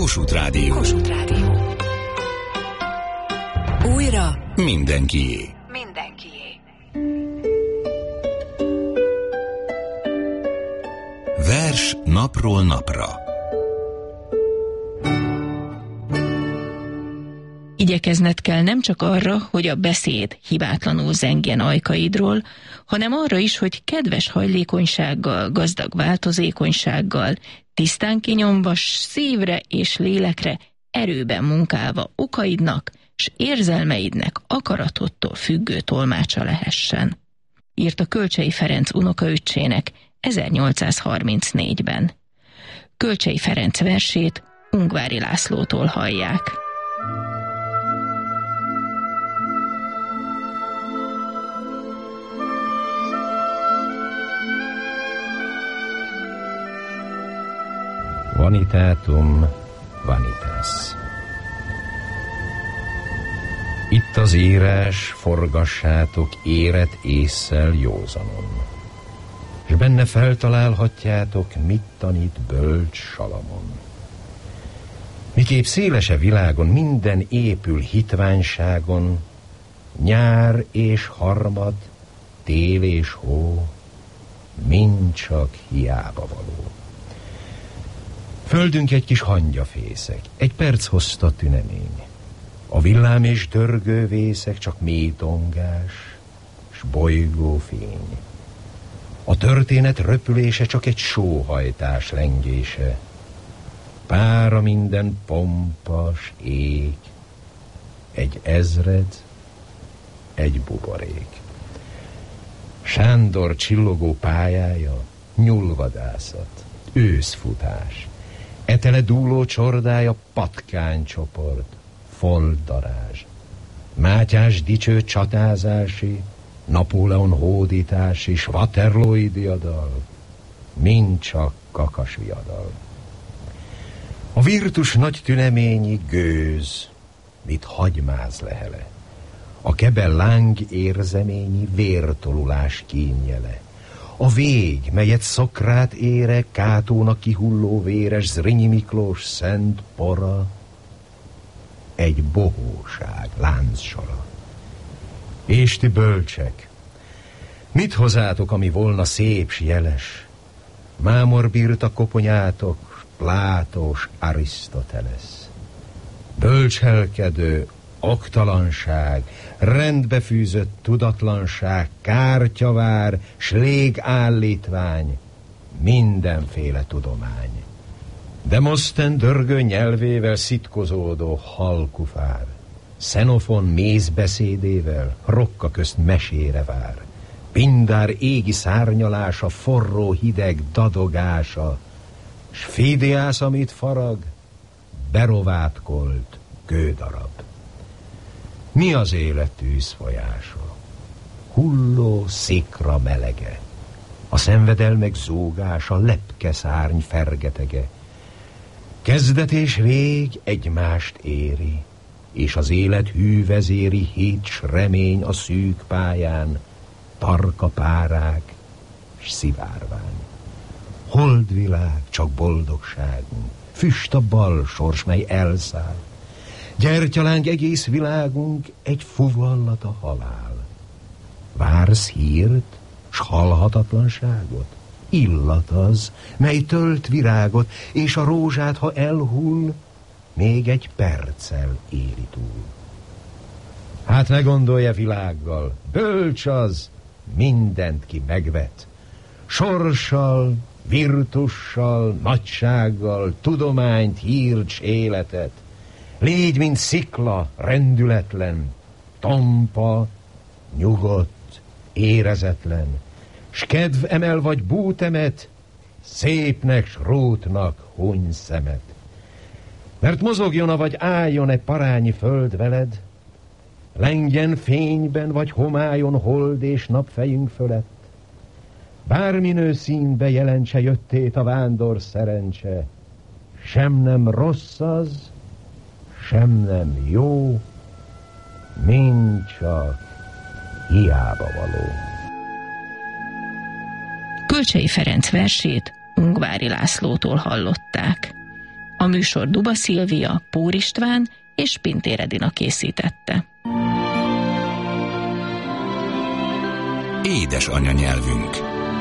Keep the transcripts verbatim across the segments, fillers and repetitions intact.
Kossuth Rádió. Kossuth Rádió. Újra mindenkié. Mindenkié. Vers napról napra. Igyekezned kell nem csak arra, hogy a beszéd hibátlanul zengjen ajkaidról, hanem arra is, hogy kedves hajlékonysággal, gazdag változékonysággal, tisztán kinyomva szívre és lélekre, erőben munkálva okaidnak s érzelmeidnek akaratodtól függő tolmácsa lehessen. Írta Kölcsey Ferenc unokaöccsének ezernyolcszázharmincnégyben. Kölcsey Ferenc versét Ungvári Lászlótól hallják. Vanitatum vanitas. Itt az írás, forgassátok éret ésszel józanon, s benne feltalálhatjátok, mit tanít bölcs Salamon. Miképp szélese világon minden épül hitványságon, nyár és harmad, tél és hó, mind csak hiába való. Földünk egy kis hangyafészek, egy perc hozta tünemény. A villám és dörgő vészek csak mély tongás, s bolygó fény. A történet röpülése csak egy sóhajtás lengése. Pára minden pompas ég, egy ezred, egy buborék. Sándor csillogó pályája, nyulvadászat, őszfutás. Etele dúló csordája, patkánycsoport, foldarázs. Mátyás dicső csatázási, Napóleon hódítás és Waterloo-i diadal, mind csak kakas viadal. A virtus nagy tüneményi gőz, mit hagymáz lehele. A kebel láng érzeményi vértolulás kínjele. A vég, melyet Szokrát ére, Kátónak kihulló véres Zrínyi Miklós szent pora, egy bohóság láncsora. És ti bölcsek, mit hozátok, ami volna szép s jeles? Mámor bírta koponyátok, Plátós Arisztotelesz. Bölcselkedő oktalanság, rendbefűzött tudatlanság, kártyavár, s légállítvány, mindenféle tudomány. Demoszthen dörgő nyelvével szitkozódó halkufár, Xenofon mézbeszédével rokka közt mesére vár, Pindár égi szárnyalása, forró hideg dadogása, s Fidiász, amit farag, berovátkolt kődarab. Mi az élet tűzfolyása? Hulló szikra melege, a szenvedelmek zúgása, lepke szárny fergetege. Kezdet és vég egymást éri, és az élet hűvezéri hit s remény a szűk pályán, tarka párák s szivárvány. Holdvilág, csak boldogságunk, füst a bal sors, mely elszáll. Gyertyaláng egész világunk, egy fuvallat a halál. Vársz hírt, s halhatatlanságot? Illat az, mely tölt virágot, és a rózsát, ha elhull, még egy perccel éri túl. Hát ne gondolja világgal, bölcs az, mindent ki megvet. Sorssal, virtussal, nagysággal, tudományt, hírt s életet. Légy, mint szikla, rendületlen, tompa, nyugodt, érezetlen, s kedv emel vagy bútemet, szépnek s rótnak huny szemet. Mert mozogjon, vagy álljon egy parányi föld veled, lengjen fényben vagy homályon hold és nap fejünk fölött, bárminő színbe jelentse jöttét a vándor szerencse, sem nem rossz az, sem nem jó, mind csak hiába való. Kölcsey Ferenc versét Ungvári Lászlótól hallották. A A műsor Duba Szilvia, Pór István és Pintér Edina készítette. Édes anyanyelvünk.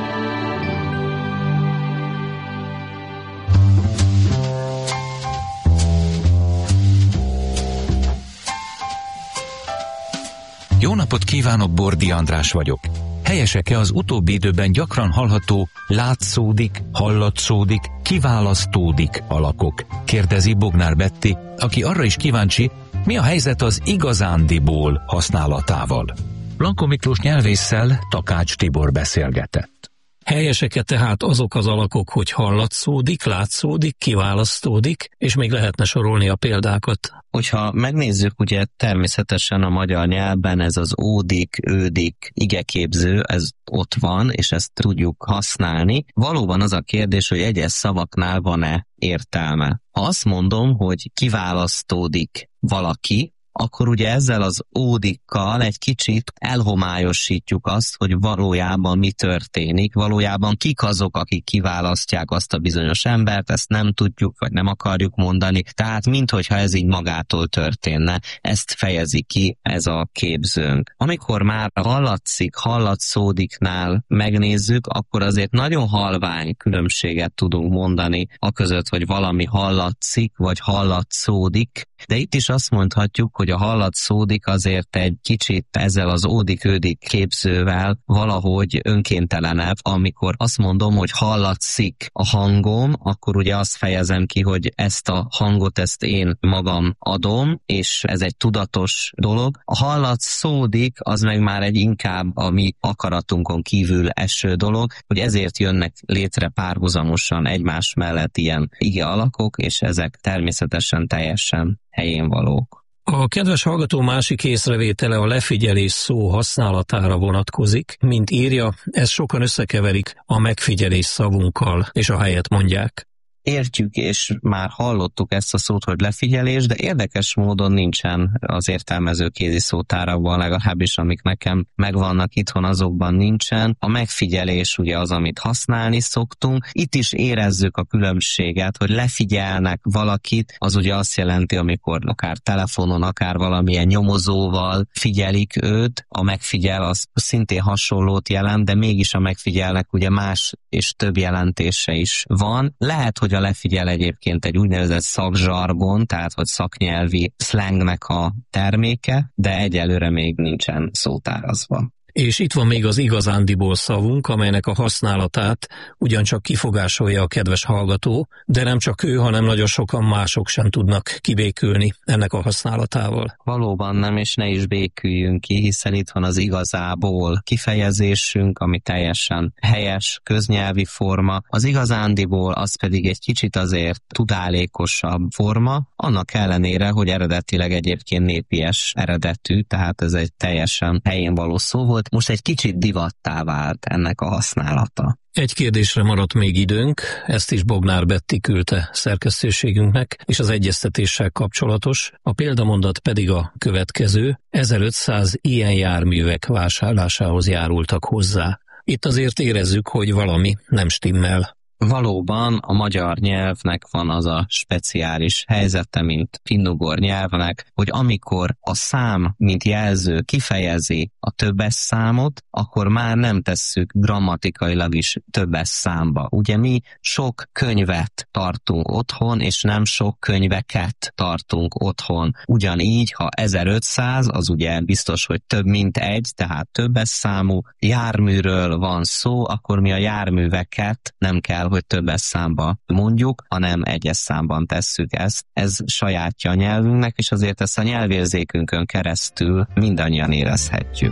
Jó napot kívánok, Bordi András vagyok. Helyesek-e az utóbbi időben gyakran hallható látszódik, hallatszódik, kiválasztódik alakok? Kérdezi Bognár Betti, aki arra is kíváncsi, mi a helyzet az igazándiból használatával. Blanko Miklós nyelvésszel Takács Tibor beszélgetett. Helyesek-e tehát azok az alakok, hogy hallatszódik, látszódik, kiválasztódik, és még lehetne sorolni a példákat? Hogyha megnézzük, ugye természetesen a magyar nyelvben ez az ódik, ődik, igeképző, ez ott van, és ezt tudjuk használni. Valóban az a kérdés, hogy egyes szavaknál van-e értelme. Ha azt mondom, hogy kiválasztódik valaki, akkor ugye ezzel az ódikkal egy kicsit elhomályosítjuk azt, hogy valójában mi történik, valójában kik azok, akik kiválasztják azt a bizonyos embert, ezt nem tudjuk, vagy nem akarjuk mondani, tehát minthogyha ez így magától történne, ezt fejezi ki ez a képzőnk. Amikor már hallatszik, hallatszódiknál megnézzük, akkor azért nagyon halvány különbséget tudunk mondani aközött, hogy valami hallatszik, vagy hallatszódik, de itt is azt mondhatjuk, hogy a hallatszódik azért egy kicsit ezzel az ódik-ődik képzővel valahogy önkéntelenebb. Amikor azt mondom, hogy hallatszik a hangom, akkor ugye azt fejezem ki, hogy ezt a hangot, ezt én magam adom, és ez egy tudatos dolog. A hallatszódik, az meg már egy inkább a mi akaratunkon kívül eső dolog, hogy ezért jönnek létre párhuzamosan egymás mellett ilyen ige alakok, és ezek természetesen teljesen helyén valók. A kedves hallgató másik észrevétele a lefigyelés szó használatára vonatkozik. Mint írja, ezt sokan összekeverik a megfigyelés szavunkkal, és a helyet mondják. Értjük, és már hallottuk ezt a szót, hogy lefigyelés, de érdekes módon nincsen az értelmező kézi szótárakban, legalábbis amik nekem megvannak itthon, azokban nincsen. A megfigyelés ugye az, amit használni szoktunk. Itt is érezzük a különbséget, hogy lefigyelnek valakit, az ugye azt jelenti, amikor akár telefonon, akár valamilyen nyomozóval figyelik őt. A megfigyel az szintén hasonlót jelent, de mégis a megfigyelnek ugye más és több jelentése is van. Lehet, hogy a lefigyel egyébként egy úgynevezett szakzsargon, tehát hogy szaknyelvi szlengnek a terméke, de egyelőre még nincsen szótárazva. És itt van még az igazándiból szavunk, amelynek a használatát ugyancsak kifogásolja a kedves hallgató, de nem csak ő, hanem nagyon sokan mások sem tudnak kibékülni ennek a használatával. Valóban nem, és ne is béküljünk ki, hiszen itt van az igazából kifejezésünk, ami teljesen helyes, köznyelvi forma. Az igazándiból az pedig egy kicsit azért tudálékosabb forma, annak ellenére, hogy eredetileg egyébként népies eredetű, tehát ez egy teljesen helyén való szó volt. Most egy kicsit divattá vált ennek a használata. Egy kérdésre maradt még időnk, ezt is Bognár Betti küldte szerkesztőségünknek, és az egyeztetéssel kapcsolatos, a példamondat pedig a következő: ezerötszáz ilyen járművek vásárlásához járultak hozzá. Itt azért érezzük, hogy valami nem stimmel. Valóban a magyar nyelvnek van az a speciális helyzete, mint finnugor nyelvnek, hogy amikor a szám, mint jelző kifejezi a többes számot, akkor már nem tesszük grammatikailag is többes számba. Ugye mi sok könyvet tartunk otthon, és nem sok könyveket tartunk otthon. Ugyanígy, ha ezerötszáz, az ugye biztos, hogy több mint egy, tehát többes számú járműről van szó, akkor mi a járműveket nem kell, hogy többes számba mondjuk, hanem egyes számban tesszük ezt. Ez sajátja a nyelvünknek, és azért ezt a nyelvérzékünkön keresztül mindannyian érezhetjük.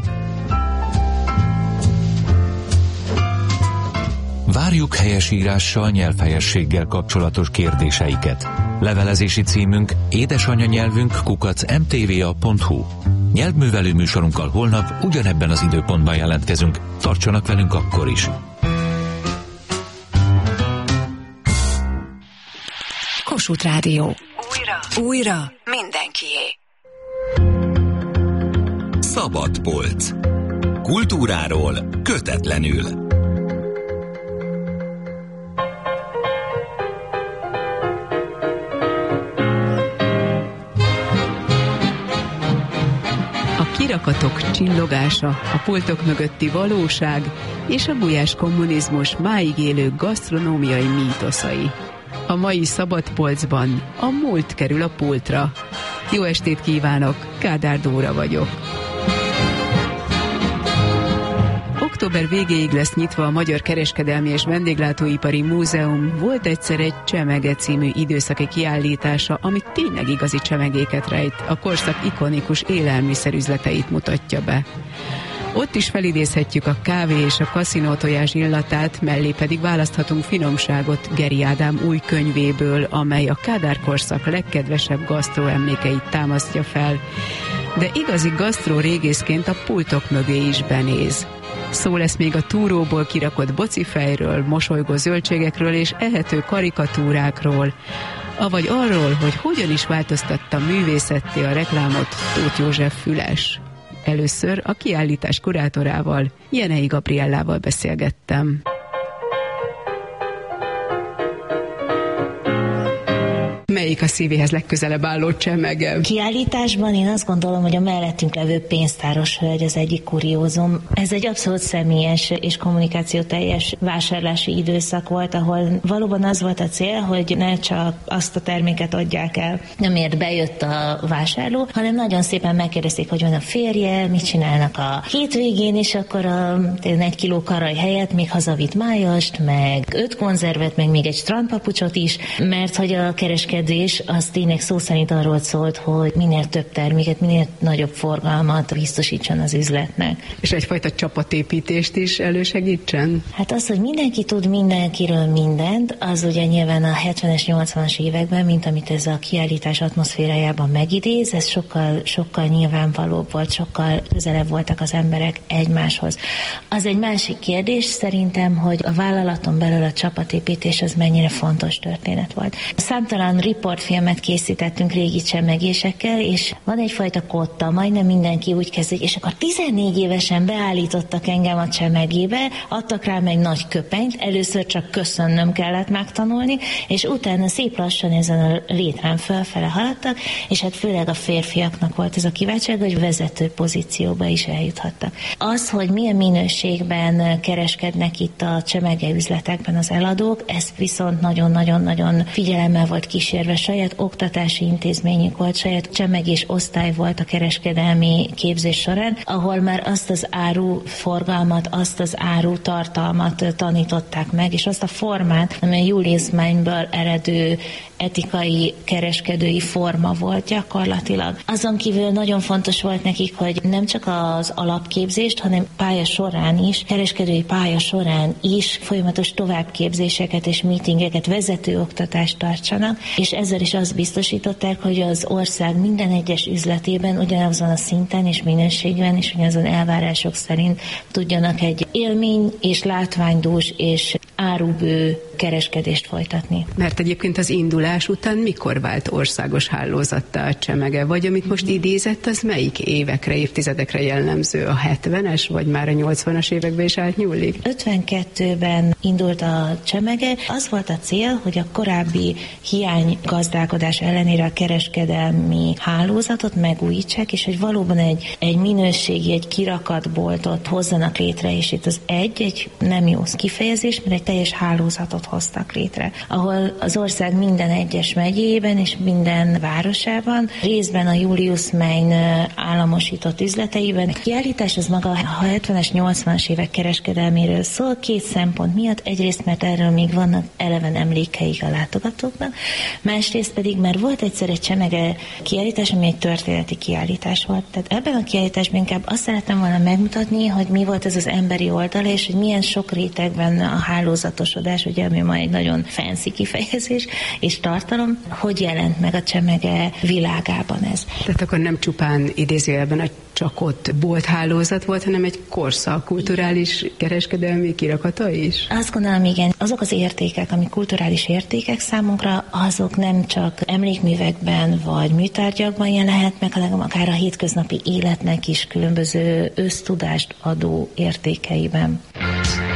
Várjuk helyesírással, nyelvhelyességgel kapcsolatos kérdéseiket. Levelezési címünk édesanyanyelvünk kukac em té vé a pont hu. Nyelvművelő műsorunkkal holnap ugyanebben az időpontban jelentkezünk. Tartsanak velünk akkor is! Kossuth Rádió. Újra, újra, mindenkié. Szabadpolc. Kultúráról kötetlenül. plakatok csillogása, a pultok mögötti valóság és a gulyás kommunizmus máig élő gasztronómiai mítoszai. A mai szabadpolcban a múlt kerül a pultra. Jó estét kívánok, Kádár Dóra vagyok. Október végéig lesz nyitva a Magyar Kereskedelmi és Vendéglátóipari Múzeum Volt egyszer egy csemege című időszaki kiállítása, ami tényleg igazi csemegéket rejt, a korszak ikonikus élelmiszerüzleteit mutatja be. Ott is felidézhetjük a kávé és a kaszinótojás illatát, mellé pedig választhatunk finomságot Geri Ádám új könyvéből, amely a Kádár korszak legkedvesebb gasztroemlékeit támasztja fel. De igazi gasztró régészként a pultok mögé is benéz. Szó lesz még a túróból kirakott bocifejről, mosolygó zöldségekről és ehető karikatúrákról, avagy arról, hogy hogyan is változtatta művészetté a reklámot Tóth József Füles. Először a kiállítás kurátorával, Jenei Gabriellával beszélgettem. Melyik a szívéhez legközelebb álló csemege? Kiállításban én azt gondolom, hogy a mellettünk levő pénztáros hölgy az egyik kuriózum. Ez egy abszolút személyes és kommunikációteljes vásárlási időszak volt, ahol valóban az volt a cél, hogy ne csak azt a terméket adják el, amiért bejött a vásárló, hanem nagyon szépen megkérdezték, hogy van a férje, mit csinálnak a hétvégén, és akkor a egy kiló karaj helyett még hazavitt májast, meg öt konzervet, meg még egy strandpapucsot is, mert hogy a kereskedő az tényleg szó szerint arról szólt, hogy minél több terméket, minél nagyobb forgalmat biztosítson az üzletnek. És egyfajta csapatépítést is elősegítsen? Hát az, hogy mindenki tud mindenkiről mindent, az ugye nyilván a hetvenes, nyolcvanas években, mint amit ez a kiállítás atmoszférájában megidéz, ez sokkal, sokkal nyilvánvalóbb volt, sokkal közelebb voltak az emberek egymáshoz. Az egy másik kérdés szerintem, hogy a vállalaton belül a csapatépítés az mennyire fontos történet volt. Számtalan riportfilmet készítettünk régi csemegésekkel, és van egyfajta kotta, majdnem mindenki úgy kezdik, és akkor tizennégy évesen beállítottak engem a csemegébe, adtak rám egy nagy köpenyt, először csak köszönnöm kellett megtanulni, és utána szép lassan ezen a létrán fölfele haladtak, és hát főleg a férfiaknak volt ez a kiváltság, hogy vezető pozícióba is eljuthattak. Az, hogy milyen minőségben kereskednek itt a csemege üzletekben az eladók, ez viszont nagyon-nagyon-nagyon figyelemmel volt kísérve, saját oktatási intézményük volt, saját csemegés osztály volt a kereskedelmi képzés során, ahol már azt az áru forgalmat, azt az áru tartalmat tanították meg, és azt a formát, ami a Julius Meinből eredő etikai kereskedői forma volt gyakorlatilag. Azon kívül nagyon fontos volt nekik, hogy nem csak az alapképzést, hanem pálya során is, kereskedői pálya során is folyamatos továbbképzéseket és meetingeket, vezetőoktatást tartsanak, és ezzel is azt biztosították, hogy az ország minden egyes üzletében ugyanazon a szinten és minőségben és ugyanazon elvárások szerint tudjanak egy élmény és látványdús és árubő kereskedést folytatni. Mert egyébként az indulás után mikor vált országos hálózattá a csemege? Vagy amit most idézett, az melyik évekre, évtizedekre jellemző? A hetvenes, vagy már a nyolcvanas években is átnyúlik? ötvenkettőben indult a csemege. Az volt a cél, hogy a korábbi hiány gazdálkodás ellenére a kereskedelmi hálózatot megújítsák, és hogy valóban egy, egy minőségi, egy kirakatboltot hozzanak létre, és itt az egy, egy nem jó kifejezés, mert egy teljes hálózatot hoztak létre, ahol az ország minden egyes megyében és minden városában, részben a Julius Mein államosított üzleteiben. A kiállítás az maga a hetvenes, nyolcvanas évek kereskedelméről szól, két szempont miatt. Egyrészt, mert erről még vannak eleven emlékeik a látogatóknak, másrészt pedig, mert volt egyszer egy csemege kiállítás, ami egy történeti kiállítás volt. Tehát ebben a kiállításban inkább azt szerettem volna megmutatni, hogy mi volt ez az emberi oldala, és hogy milyen sok rétegben a hálózatosodás, ugye, ami ma egy nagyon fancy kifejezés és tartalom, hogy jelent meg a csemege világában ez. Tehát akkor nem csupán idézőjelben a csak ott bolthálózat volt, hanem egy korszak kulturális kereskedelmi kirakata is? Azt gondolom, igen. Azok az értékek, ami kulturális értékek számunkra, azok nem csak emlékművekben vagy műtárgyakban jelenhetnek, hanem akár a hétköznapi életnek is különböző össztudást adó értékeiben.